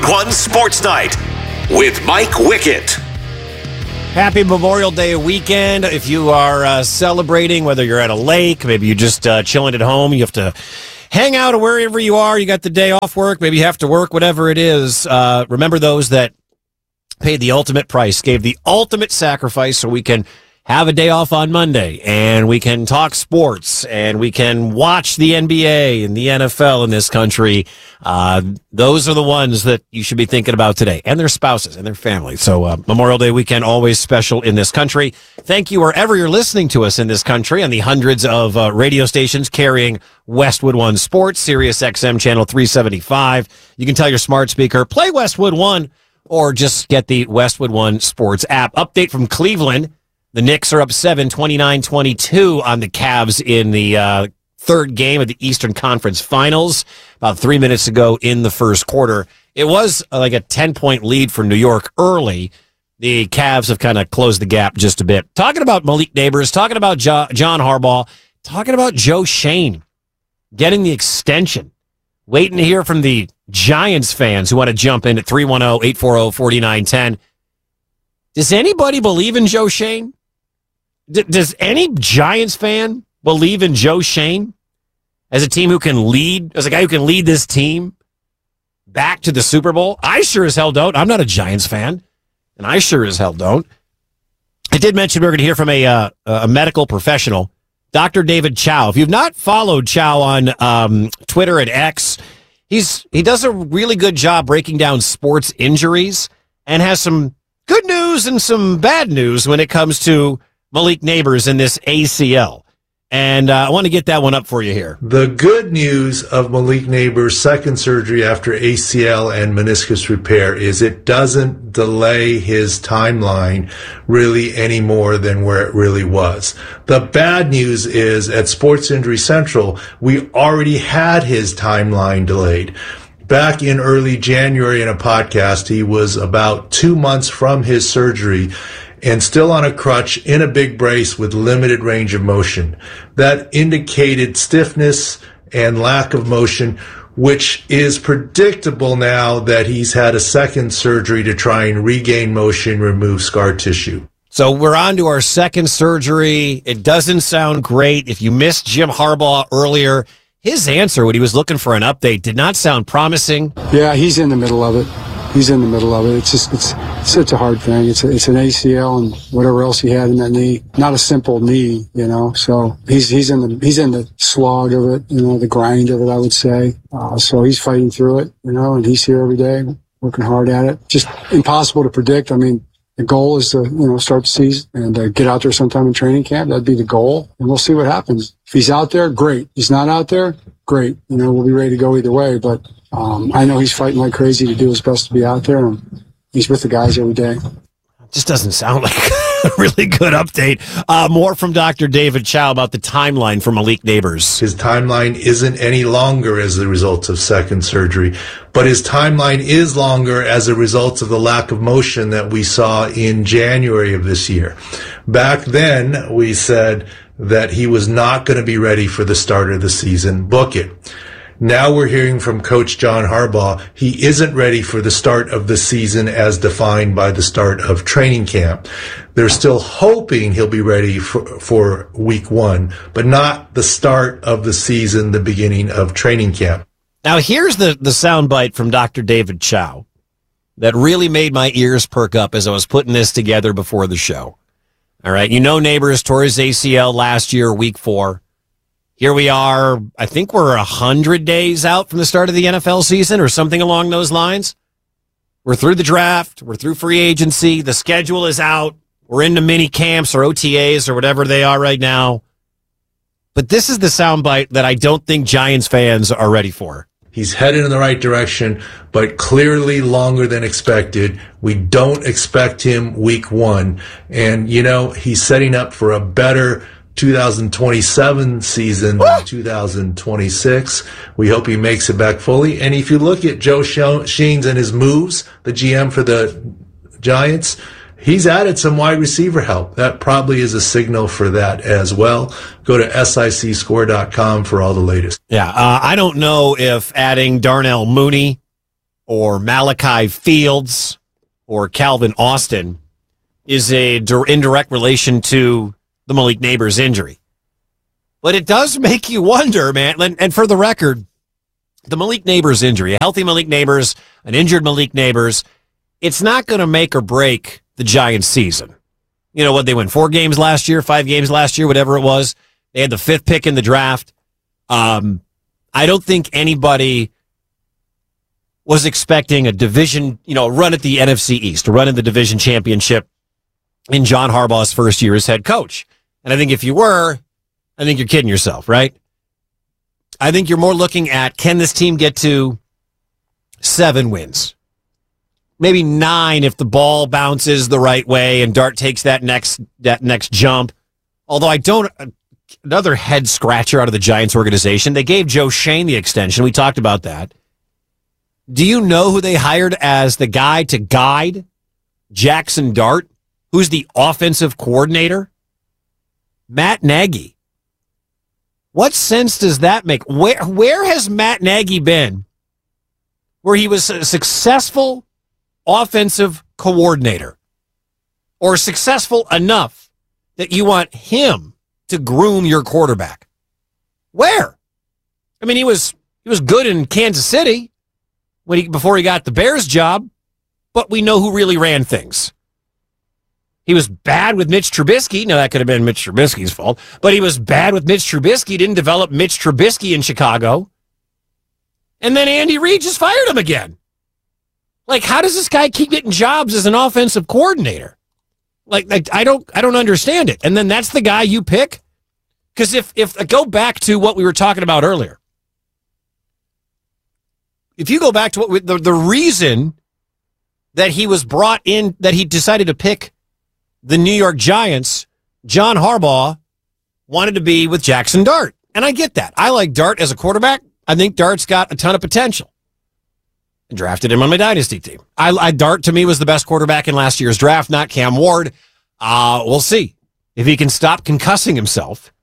One Sports Night with Mike Wickett. Happy Memorial Day weekend. If you are celebrating, whether you're at a lake, maybe you're just chilling at home, you have to hang out or wherever you are, you got the day off work, maybe you have to work, whatever it is. Remember those that paid the ultimate price, gave the ultimate sacrifice so we can have a day off on Monday and we can talk sports and we can watch the NBA and the NFL in this country. Those are the ones that you should be thinking about today, and their spouses and their families. So Memorial Day weekend, always special in this country. Thank you wherever you're listening to us in this country on the hundreds of radio stations carrying Westwood One Sports, Sirius XM channel 375. You can tell your smart speaker, play Westwood One, or just get the Westwood One Sports app. Update from Cleveland. The Knicks are up 29-22 on the Cavs in the third game of the Eastern Conference Finals. About 3 minutes ago in the first quarter. It was like a 10-point lead for New York early. The Cavs have kind of closed the gap just a bit. Talking about Malik Neighbors, talking about John Harbaugh, talking about Joe Schoen getting the extension. Waiting to hear from the Giants fans who want to jump in at 310-840-4910. Does anybody believe in Joe Schoen? Does any Giants fan believe in Joe Schoen as a team who can lead, as a guy who can lead this team back to the Super Bowl? I sure as hell don't. I'm not a Giants fan, and I sure as hell don't. I did mention we're going to hear from a medical professional, Dr. David Chao. If you've not followed Chao on Twitter and X, he does a really good job breaking down sports injuries and has some good news and some bad news when it comes to Malik Neighbors in this ACL. And I want to get that one up for you here. The good news of Malik Neighbors' second surgery after ACL and meniscus repair is it doesn't delay his timeline really any more than where it really was. The bad news is at Sports Injury Central, we already had his timeline delayed. Back in early January in a podcast, he was about 2 months from his surgery and still on a crutch in a big brace with limited range of motion. That indicated stiffness and lack of motion, which is predictable now that he's had a second surgery to try and regain motion, remove scar tissue. So we're on to our second surgery. It doesn't sound great. If you missed Jim Harbaugh earlier, his answer when he was looking for an update did not sound promising. Yeah, he's in the middle of it. It's such a hard thing. It's an ACL and whatever else he had in that knee. Not a simple knee, you know. So he's in the slog of it, you know, the grind of it, I would say. So he's fighting through it, you know, and he's here every day working hard at it. Just impossible to predict. I mean, the goal is to, you know, start the season and get out there sometime in training camp. That'd be the goal, and we'll see what happens. If he's out there, great. He's not out there, great. You know, we'll be ready to go either way. But I know he's fighting like crazy to do his best to be out there, and he's with the guys every day. Just doesn't sound like a really good update. More from Dr. David Chao about the timeline for Malik Neighbors. His timeline isn't any longer as a result of second surgery, but his timeline is longer as a result of the lack of motion that we saw in January of this year. Back then, we said that he was not going to be ready for the start of the season. Book it. Now we're hearing from Coach John Harbaugh, he isn't ready for the start of the season as defined by the start of training camp. They're still hoping he'll be ready for week 1, but not the start of the season, the beginning of training camp. Now here's the soundbite from Dr. David Chao that really made my ears perk up as I was putting this together before the show. All right, you know Neighbors tore his ACL last year, week 4. Here we are, I think we're 100 days out from the start of the NFL season or something along those lines. We're through the draft. We're through free agency. The schedule is out. We're into mini camps or OTAs or whatever they are right now. But this is the soundbite that I don't think Giants fans are ready for. He's headed in the right direction, but clearly longer than expected. We don't expect him week 1. And, you know, he's setting up for a better 2027 season than 2026. We hope he makes it back fully. And if you look at Joe Schoen and his moves, the GM for the Giants, he's added some wide receiver help. That probably is a signal for that as well. Go to sicscore.com for all the latest. Yeah, I don't know if adding Darnell Mooney or Malachi Fields or Calvin Austin is in direct relation to the Malik Neighbors injury. But it does make you wonder, man. And for the record, the Malik Neighbors injury, a healthy Malik Neighbors, an injured Malik Neighbors, it's not going to make or break the Giants season. You know what? They won 4 games last year, 5 games last year, whatever it was. They had the 5th pick in the draft. I don't think anybody was expecting a division, run at the NFC East, a run in the division championship in John Harbaugh's first year as head coach. And I think if you were, I think you're kidding yourself, right? I think you're more looking at, can this team get to 7 wins? Maybe 9 if the ball bounces the right way and Dart takes that next jump. Although another head scratcher out of the Giants organization. They gave Joe Shane the extension. We talked about that. Do you know who they hired as the guy to guide Jackson Dart, who's the offensive coordinator? Matt Nagy. What sense does that make? Where has Matt Nagy been where he was a successful offensive coordinator or successful enough that you want him to groom your quarterback? Where? I mean, he was good in Kansas City before he got the Bears job, but we know who really ran things. He was bad with Mitch Trubisky. Now, that could have been Mitch Trubisky's fault, but he was bad with Mitch Trubisky, didn't develop Mitch Trubisky in Chicago. And then Andy Reid just fired him again. Like, how does this guy keep getting jobs as an offensive coordinator? Like I don't understand it. And then that's the guy you pick? Because if go back to what we were talking about earlier. If you go back to the reason that he was brought in, that he decided to pick the New York Giants, John Harbaugh wanted to be with Jackson Dart. And I get that. I like Dart as a quarterback. I think Dart's got a ton of potential. I drafted him on my dynasty team. Dart, to me, was the best quarterback in last year's draft, not Cam Ward. We'll see if he can stop concussing himself.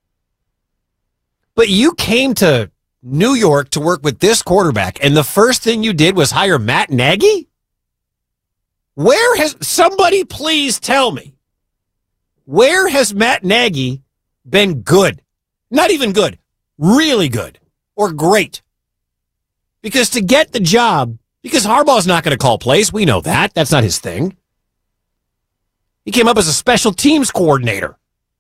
But you came to New York to work with this quarterback, and the first thing you did was hire Matt Nagy? Where has somebody please tell me? Where has Matt Nagy been good? Not even good, really good, or great. Because to get the job, because Harbaugh's not going to call plays, we know that. That's not his thing. He came up as a special teams coordinator.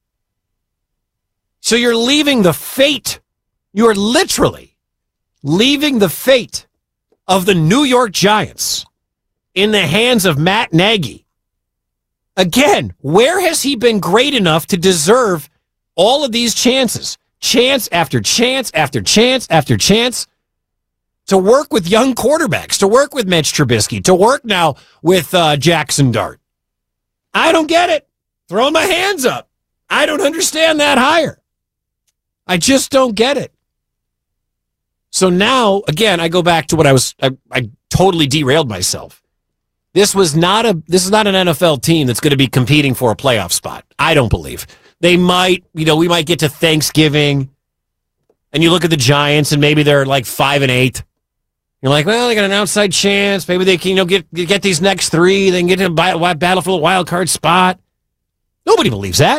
So you're leaving the fate, you are literally leaving the fate of the New York Giants in the hands of Matt Nagy. Again, where has he been great enough to deserve all of these chances? Chance after chance after chance after chance to work with young quarterbacks, to work with Mitch Trubisky, to work now with Jackson Dart. I don't get it. Throwing my hands up. I don't understand that hire. I just don't get it. So now, again, I go back to what I totally derailed myself. This is not an NFL team that's going to be competing for a playoff spot. I don't believe. They might, we might get to Thanksgiving and you look at the Giants and maybe they're like 5-8. You're like, well, they got an outside chance. Maybe they can, get these next 3. They can get in a battle for the wild card spot. Nobody believes that.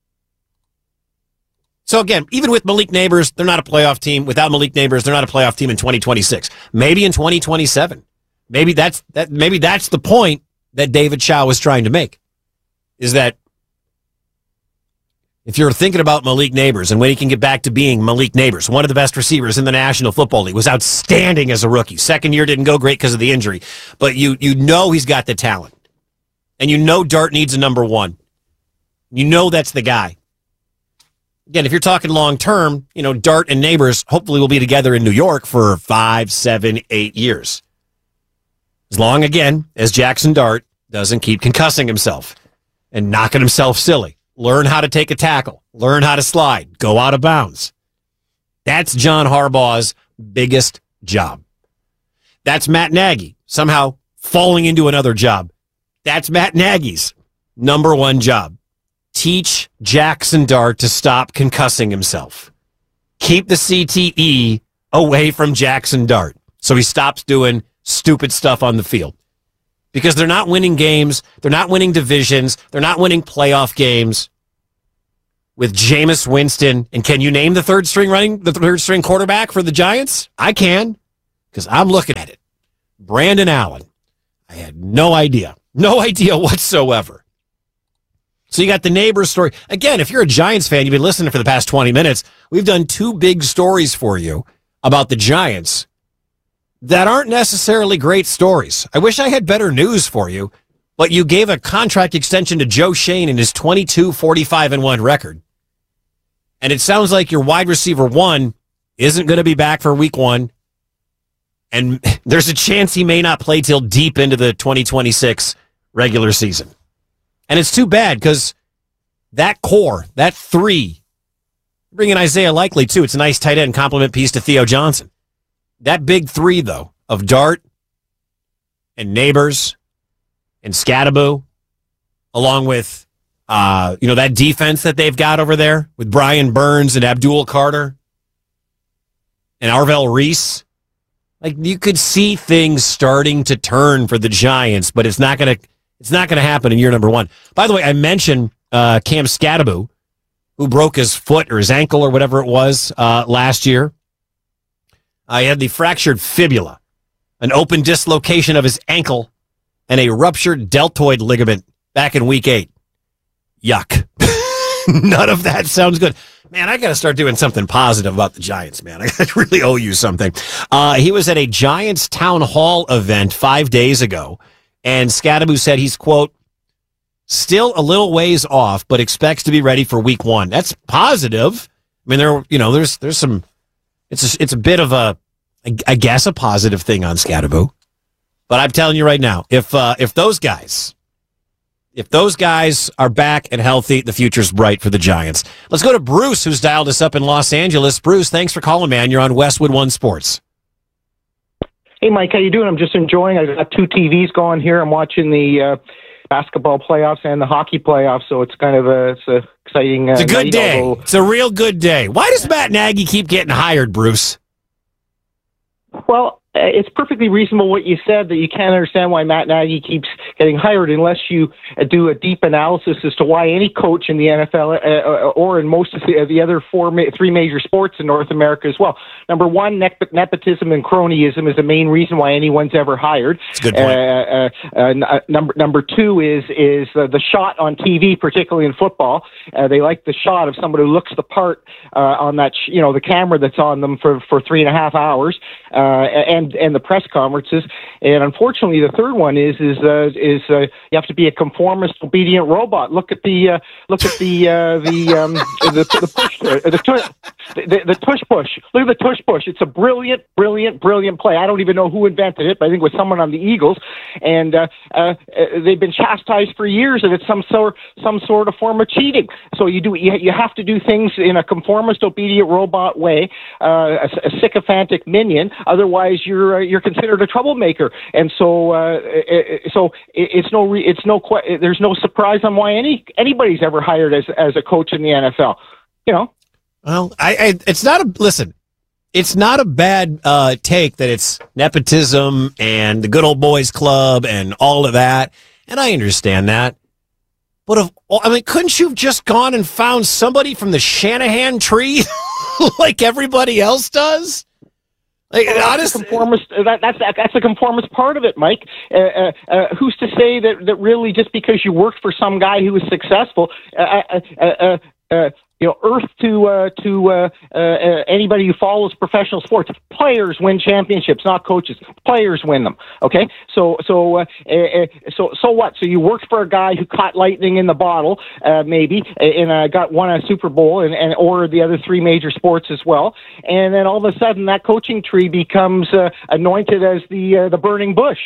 So again, even with Malik Neighbors, they're not a playoff team. Without Malik Neighbors, they're not a playoff team in 2026. Maybe in 2027. Maybe that's the point that David Chow was trying to make. Is that if you're thinking about Malik Neighbors and when he can get back to being Malik Neighbors, one of the best receivers in the National Football League, was outstanding as a rookie. Second year didn't go great because of the injury, but you know he's got the talent, and you know Dart needs a number 1. You know that's the guy. Again, if you're talking long term, Dart and Neighbors hopefully will be together in New York for 5, 7, 8 years. As long, again, as Jackson Dart doesn't keep concussing himself and knocking himself silly. Learn how to take a tackle. Learn how to slide. Go out of bounds. That's John Harbaugh's biggest job. That's Matt Nagy somehow falling into another job. That's Matt Nagy's number 1 job. Teach Jackson Dart to stop concussing himself. Keep the CTE away from Jackson Dart so he stops doing stupid stuff on the field. Because they're not winning games, they're not winning divisions, they're not winning playoff games with Jameis Winston. And can you name the third string quarterback for the Giants? I can, because I'm looking at it. Brandon Allen. I had no idea whatsoever. So you got the neighbors story. Again, if you're a Giants fan, you've been listening for the past 20 minutes. We've done 2 big stories for you about the Giants that aren't necessarily great stories. I wish I had better news for you, but you gave a contract extension to Joe Shane in his 22-45-1 record. And it sounds like your wide receiver 1 isn't going to be back for week 1. And there's a chance he may not play till deep into the 2026 regular season. And it's too bad because that core, that 3, bring in Isaiah Likely too. It's a nice tight end compliment piece to Theo Johnson. That big 3, though, of Dart and Neighbors and Scattaboo, along with, that defense that they've got over there with Brian Burns and Abdul Carter and Arvell Reese. Like, you could see things starting to turn for the Giants, but it's not going to happen in year number 1. By the way, I mentioned Cam Scattaboo, who broke his foot or his ankle or whatever it was last year. He had the fractured fibula, an open dislocation of his ankle, and a ruptured deltoid ligament back in week 8. Yuck. None of that sounds good. Man, I got to start doing something positive about the Giants, man. I really owe you something. He was at a Giants town hall event 5 days ago, and Scattaboo said he's, quote, still a little ways off, but expects to be ready for week 1. That's positive. I mean, there's some... It's a bit of I guess a positive thing on Scattaboo. But I'm telling you right now, if those guys are back and healthy, the future's bright for the Giants. Let's go to Bruce, who's dialed us up in Los Angeles. Bruce, thanks for calling, man. You're on Westwood One Sports. Hey, Mike, how you doing? I'm just enjoying. I got 2 TVs going here. I'm watching the basketball playoffs and the hockey playoffs, so it's kind of it's exciting. It's a good day. It's a real good day. Why does Matt Nagy keep getting hired, Bruce? Well, it's perfectly reasonable what you said, that you can't understand why Matt Nagy keeps getting hired unless you do a deep analysis as to why any coach in the NFL or in most of the other 3 major sports in North America as well. Number 1, nepotism and cronyism is the main reason why anyone's ever hired. That's a good point. Number 2 is the shot on TV, particularly in football. They like the shot of somebody who looks the part on that, the camera that's on them for 3.5 hours, and the press conferences. And unfortunately, the third one is you have to be a conformist, obedient robot. Look at the push, the tush push. Look at the tush push. It's a brilliant play. I don't even know who invented it, but I think it was someone on the Eagles. And they've been chastised for years that it's some sort of form of cheating. So you have to do things in a conformist, obedient robot way, a sycophantic minion. Otherwise, you're considered a troublemaker. And so there's no surprise on why anybody's ever hired as a coach in the NFL. Well, it's not a bad take that it's nepotism and the good old boys club and all of that, and I understand that. But couldn't you have just gone and found somebody from the Shanahan tree like everybody else does? Honestly, that's the conformist part of it, Mike. Who's to say that really just because you worked for some guy who was successful, earth to anybody who follows professional sports. Players win championships, not coaches. Players win them. Okay, so what? So you worked for a guy who caught lightning in the bottle, maybe, and won a Super Bowl, and or the other 3 major sports as well. And then all of a sudden, that coaching tree becomes anointed as the burning bush.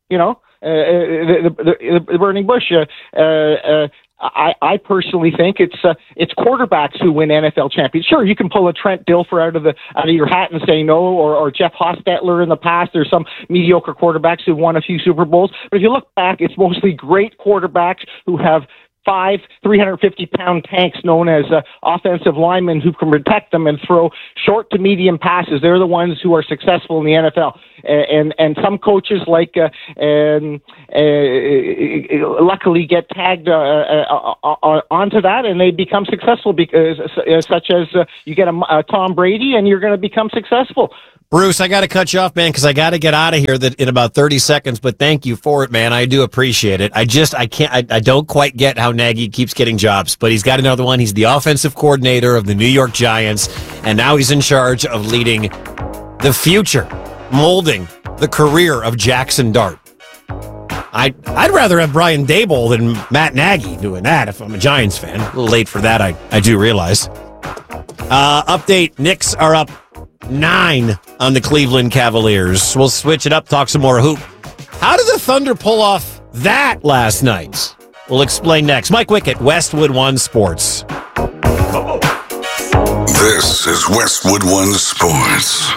The burning bush. I personally think it's quarterbacks who win NFL champions. Sure, you can pull a Trent Dilfer out of your hat and say no, or Jeff Hostetler in the past. There's some mediocre quarterbacks who won a few Super Bowls, but if you look back, it's mostly great quarterbacks who have 350-pound tanks known as offensive linemen who can protect them and throw short to medium passes. They're the ones who are successful in the NFL. And some coaches luckily get tagged onto that, and they become successful because such as you get a Tom Brady, and you're going to become successful. Bruce, I got to cut you off, man, because I got to get out of here in about 30 seconds, but thank you for it, man. I do appreciate it. I don't quite get how Nagy keeps getting jobs, but he's got another one. He's the offensive coordinator of the New York Giants, and now he's in charge of leading the future, molding the career of Jackson Dart. I'd rather have Brian Daboll than Matt Nagy doing that if I'm a Giants fan. A little late for that, I do realize. Update, Knicks are up 9 on the Cleveland Cavaliers. We'll switch it up, talk some more hoop. How did the Thunder pull off that last night? We'll explain next. Mike Wickett, Westwood One Sports. This is Westwood One Sports.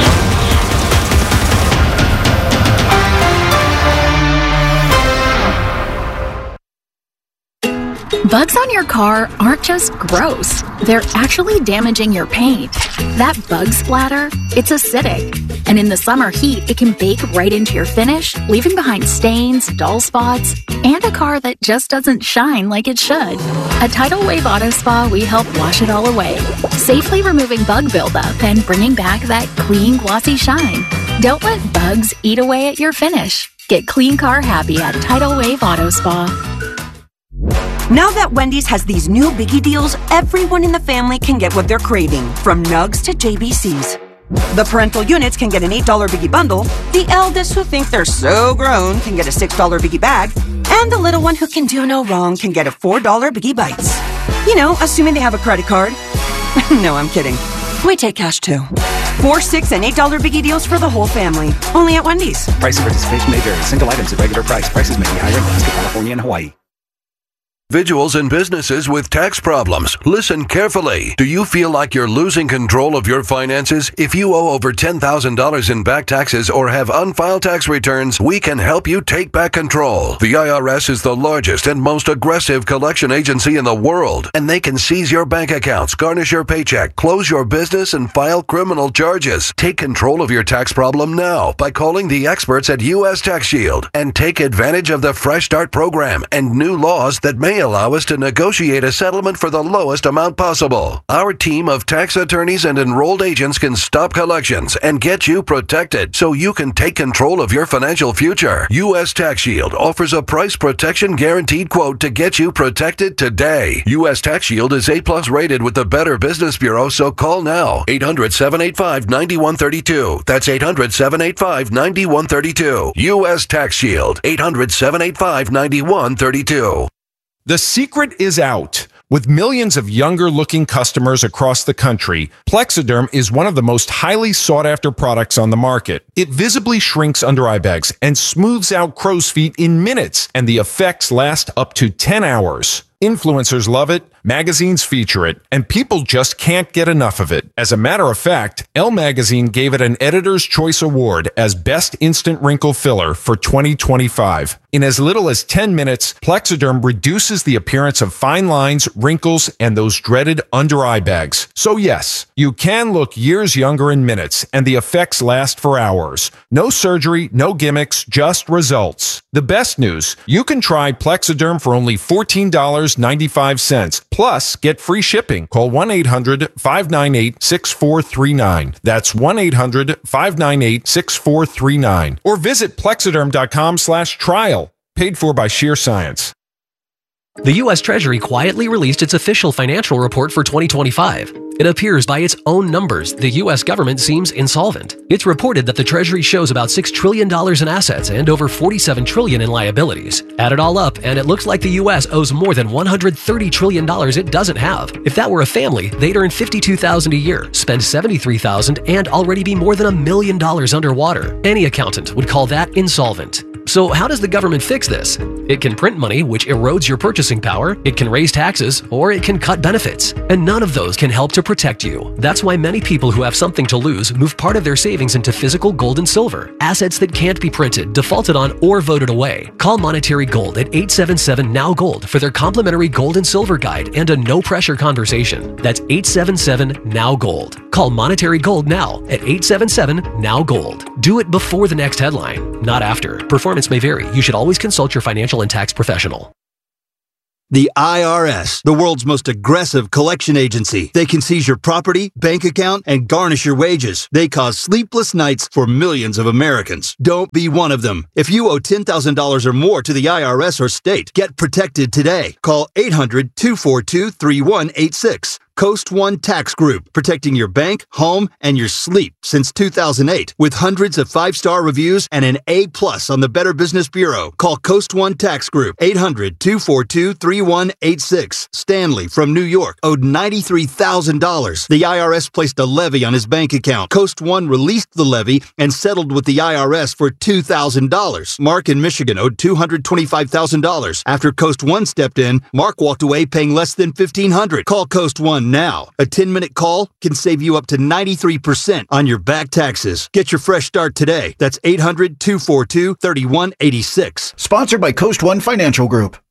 Bugs on your car aren't just gross. They're actually damaging your paint. That bug splatter, it's acidic. And in the summer heat, it can bake right into your finish, leaving behind stains, dull spots, and a car that just doesn't shine like it should. At Tidal Wave Auto Spa, we help wash it all away, safely removing bug buildup and bringing back that clean, glossy shine. Don't let bugs eat away at your finish. Get clean car happy at Tidal Wave Auto Spa. Now that Wendy's has these new biggie deals, everyone in the family can get what they're craving, from nugs to JBCs. The parental units can get an $8 biggie bundle, the eldest who think they're so grown can get a $6 biggie bag, and the little one who can do no wrong can get a $4 biggie bites. You know, assuming they have a credit card. No, I'm kidding. We take cash too. 4, 6, and $8 biggie deals for the whole family. Only at Wendy's. Price and participation may vary. Single items at regular price. Prices may be higher in Alaska, California, and Hawaii. Individuals and businesses with tax problems, listen carefully. Do you feel like you're losing control of your finances? If you owe over $10,000 in back taxes or have unfiled tax returns, we can help you take back control. The IRS is the largest and most aggressive collection agency in the world, and they can seize your bank accounts, garnish your paycheck, close your business, and file criminal charges. Take control of your tax problem now by calling the experts at U.S. Tax Shield and take advantage of the Fresh Start program and new laws that may allow us to negotiate a settlement for the lowest amount possible. Our team of tax attorneys and enrolled agents can stop collections and get you protected so you can take control of your financial future. U.S. Tax Shield offers a price protection guaranteed quote to get you protected today. U.S. Tax Shield is A+ rated with the Better Business Bureau, so call now. 800-785-9132. That's 800-785-9132. U.S. Tax Shield. 800-785-9132. The secret is out. With millions of younger-looking customers across the country, Plexiderm is one of the most highly sought-after products on the market. It visibly shrinks under-eye bags and smooths out crow's feet in minutes, and the effects last up to 10 hours. Influencers love it, magazines feature it, and people just can't get enough of it. As a matter of fact, Elle Magazine gave it an Editor's Choice Award as Best Instant Wrinkle Filler for 2025. In as little as 10 minutes, Plexiderm reduces the appearance of fine lines, wrinkles, and those dreaded under-eye bags. So yes, you can look years younger in minutes, and the effects last for hours. No surgery, no gimmicks, just results. The best news, you can try Plexiderm for only $14.95. Plus, get free shipping. Call 1-800-598-6439. That's 1-800-598-6439. Or visit Plexiderm.com/trial. Paid for by Sheer Science. The U.S. Treasury quietly released its official financial report for 2025. It appears by its own numbers, the U.S. government seems insolvent. It's reported that the Treasury shows about $6 trillion in assets and over $47 trillion in liabilities. Add it all up, and it looks like the U.S. owes more than $130 trillion it doesn't have. If that were a family, they'd earn $52,000 a year, spend $73,000, and already be more than $1 million underwater. Any accountant would call that insolvent. So how does the government fix this? It can print money, which erodes your purchasing power, it can raise taxes, or it can cut benefits. And none of those can help to protect you. That's why many people who have something to lose move part of their savings into physical gold and silver, assets that can't be printed, defaulted on, or voted away. Call Monetary Gold at 877-NOW-GOLD for their complimentary gold and silver guide and a no-pressure conversation. That's 877-NOW-GOLD. Call Monetary Gold now at 877-NOW-GOLD. Do it before the next headline, not after. Performance may vary. You should always consult your financial and tax professional. The IRS, the world's most aggressive collection agency. They can seize your property, bank account, and garnish your wages. They cause sleepless nights for millions of Americans. Don't be one of them. If you owe $10,000 or more to the IRS or state, get protected today. Call 800-242-3186. Coast One Tax Group, protecting your bank, home, and your sleep since 2008. With hundreds of 5-star reviews and an A+ on the Better Business Bureau. Call Coast One Tax Group, 800-242-3186. Stanley from New York owed $93,000. The IRS placed a levy on his bank account. Coast One released the levy and settled with the IRS for $2,000. Mark in Michigan owed $225,000. After Coast One stepped in, Mark walked away paying less than $1,500. Call Coast One now. A 10-minute call can save you up to 93% on your back taxes. Get your fresh start today. That's 800-242-3186. Sponsored by Coast One Financial Group.